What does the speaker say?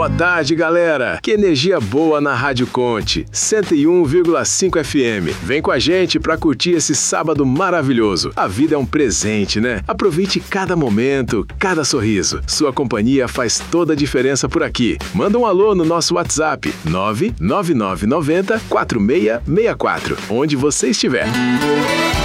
Boa tarde, galera! Que energia boa na Rádio Conte, 101,5 FM. Vem com a gente pra curtir esse sábado maravilhoso. A vida é um presente, né? Aproveite cada momento, cada sorriso. Sua companhia faz toda a diferença por aqui. Manda um alô no nosso WhatsApp, 99990 4664, onde você estiver.